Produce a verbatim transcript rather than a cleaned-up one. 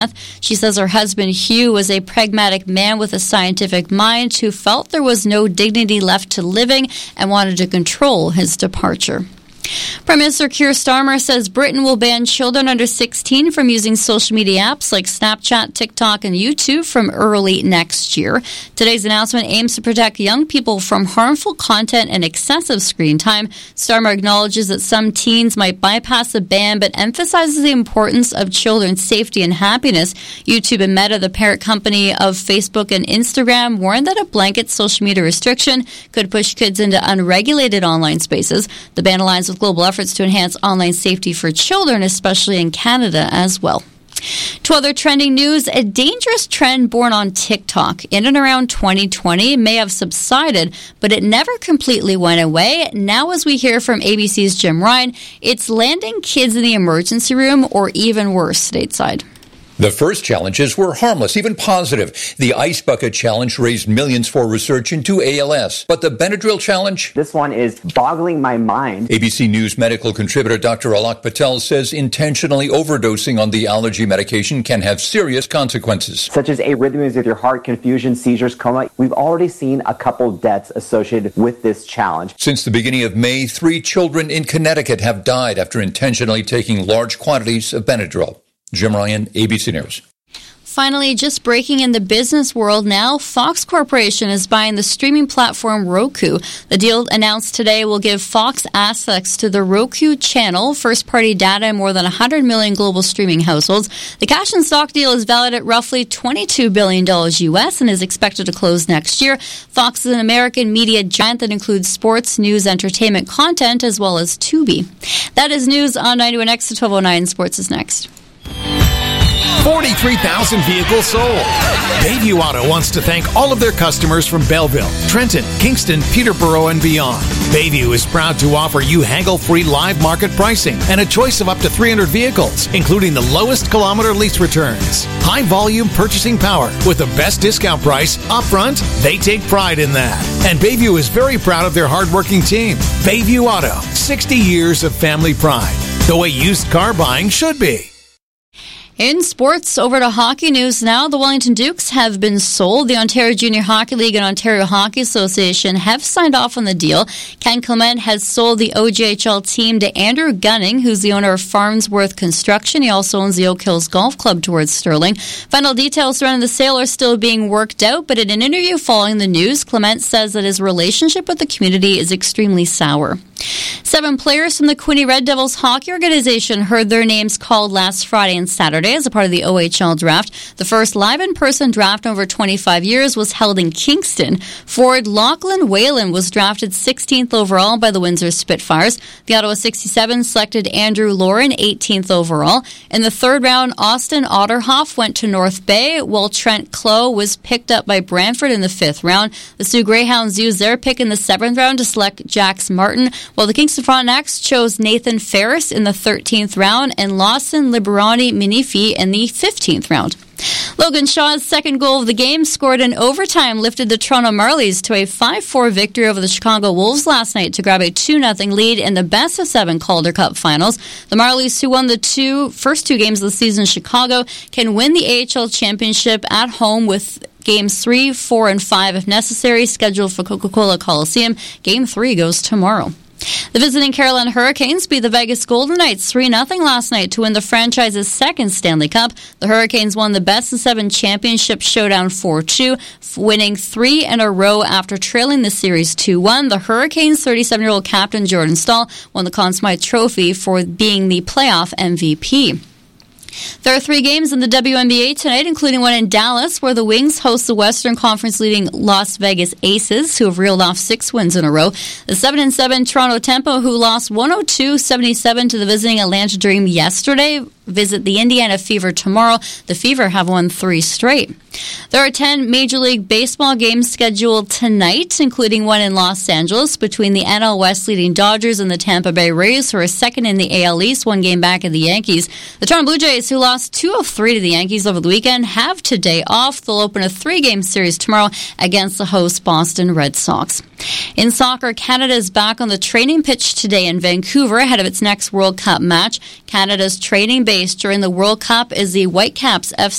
She says her husband, Hugh, was a pragmatic man with a scientific mind who felt there was no dignity left to living and wanted to control his departure. Prime Minister Keir Starmer says Britain will ban children under sixteen from using social media apps like Snapchat, TikTok, and YouTube from early next year. Today's announcement aims to protect young people from harmful content and excessive screen time. Starmer acknowledges that some teens might bypass the ban, but emphasizes the importance of children's safety and happiness. YouTube and Meta, the parent company of Facebook and Instagram, warned that a blanket social media restriction could push kids into unregulated online spaces. The ban aligns with global efforts to enhance online safety for children, especially in Canada as well. To other trending news, a dangerous trend born on TikTok in and around twenty twenty may have subsided, but it never completely went away. Now, as we hear from A B C's Jim Ryan, it's landing kids in the emergency room or even worse stateside. The first challenges were harmless, even positive. The Ice Bucket Challenge raised millions for research into A L S. But the Benadryl Challenge? This one is boggling my mind. A B C News medical contributor Doctor Alok Patel says intentionally overdosing on the allergy medication can have serious consequences. Such as arrhythmias with your heart, confusion, seizures, coma. We've already seen a couple deaths associated with this challenge. Since the beginning of May, three children in Connecticut have died after intentionally taking large quantities of Benadryl. Jim Ryan, A B C News. Finally, just breaking in the business world now, Fox Corporation is buying the streaming platform Roku. The deal announced today will give Fox access to the Roku channel, first-party data in more than one hundred million global streaming households. The cash and stock deal is valued at roughly twenty-two billion dollars U S and is expected to close next year. Fox is an American media giant that includes sports, news, entertainment content, as well as Tubi. That is news on ninety-one X to twelve oh nine. Sports is next. forty-three thousand vehicles sold. Bayview Auto wants to thank all of their customers from Belleville, Trenton, Kingston, Peterborough, and beyond. Bayview is proud to offer you haggle-free live market pricing and a choice of up to three hundred vehicles, including the lowest kilometer lease returns. High-volume purchasing power with the best discount price upfront. They take pride in that. And Bayview is very proud of their hardworking team. Bayview Auto, sixty years of family pride. The way used car buying should be. In sports, over to hockey news now. The Wellington Dukes have been sold. The Ontario Junior Hockey League and Ontario Hockey Association have signed off on the deal. Ken Clement has sold the O J H L team to Andrew Gunning, who's the owner of Farnsworth Construction. He also owns the Oak Hills Golf Club towards Sterling. Final details surrounding the sale are still being worked out, but in an interview following the news, Clement says that his relationship with the community is extremely sour. Seven players from the Quinte Red Devils hockey organization heard their names called last Friday and Saturday as a part of the O H L draft. The first live in-person draft in over twenty-five years was held in Kingston. Forward Lachlan Whalen was drafted sixteenth overall by the Windsor Spitfires. The Ottawa sixty-seven selected Andrew Lauren, eighteenth overall. In the third round, Austin Otterhoff went to North Bay, while Trent Clough was picked up by Brantford in the fifth round. The Sioux Greyhounds used their pick in the seventh round to select Jax Martin, while the Kingston Frontenacs chose Nathan Ferris in the thirteenth round and Lawson Liberani Minifi in the fifteenth round. Logan Shaw's second goal of the game, scored in overtime, lifted the Toronto Marlies to a five four victory over the Chicago Wolves last night to grab a two nothing lead in the best of seven Calder Cup finals. The Marlies, who won the two first two games of the season in Chicago, can win the A H L championship at home with Games three, four, and five, if necessary, scheduled for Coca-Cola Coliseum. Game three goes tomorrow. The visiting Carolina Hurricanes beat the Vegas Golden Knights three nothing last night to win the franchise's second Stanley Cup. The Hurricanes won the best of seven championship showdown four two, winning three in a row after trailing the series two one. The Hurricanes' thirty-seven-year-old captain Jordan Staal won the Conn Smythe Trophy for being the playoff M V P. There are three games in the W N B A tonight, including one in Dallas, where the Wings host the Western Conference leading Las Vegas Aces, who have reeled off six wins in a row. The seven and seven Toronto Tempo, who lost one oh two seventy-seven to the visiting Atlanta Dream yesterday, visit the Indiana Fever tomorrow. The Fever have won three straight. There are ten Major League Baseball games scheduled tonight, including one in Los Angeles between the N L West leading Dodgers and the Tampa Bay Rays, who are second in the A L East, one game back of the Yankees. The Toronto Blue Jays, who lost two of three to the Yankees over the weekend, have today off. They'll open a three-game series tomorrow against the host Boston Red Sox. In soccer, Canada is back on the training pitch today in Vancouver ahead of its next World Cup match. Canada's training base during the World Cup is the Whitecaps F